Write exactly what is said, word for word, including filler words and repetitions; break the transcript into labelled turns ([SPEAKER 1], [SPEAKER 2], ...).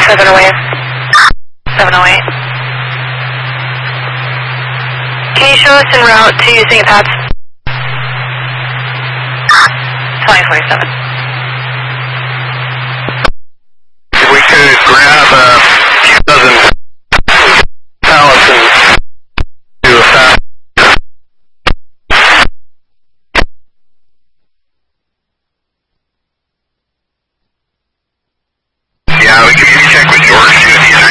[SPEAKER 1] seven oh eight. seven oh eight. Can you show us en route to Saint Pat's? twenty forty-seven.
[SPEAKER 2] If we could grab a few dozen pallets and do a fast. Yeah, we can maybe check with Jordan.